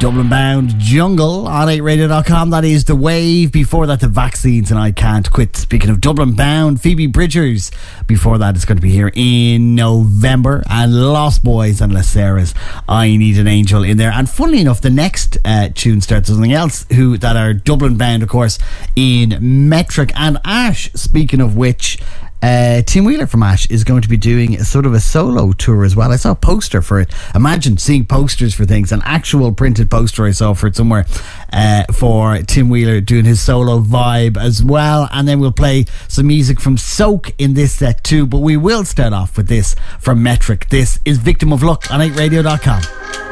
Dublin Bound Jungle on 8radio.com. That is The Wave. Before that, The Vaccines and I Can't Quit. Speaking of Dublin Bound, Phoebe Bridgers. Before that, it's going to be here in November. And Lost Boys and Les Serras, I Need an Angel in there. And funnily enough, the next tune starts with something else that are Dublin Bound, of course, in Metric and Ash. Speaking of which, Tim Wheeler from Ash is going to be doing a sort of a solo tour as well. I saw a poster for it. Imagine seeing posters for things, an actual printed poster I saw for it somewhere, for Tim Wheeler doing his solo vibe as well. And then we'll play some music from Soak in this set too, but we will start off with this from Metric. This is Victim of Luck on 8radio.com.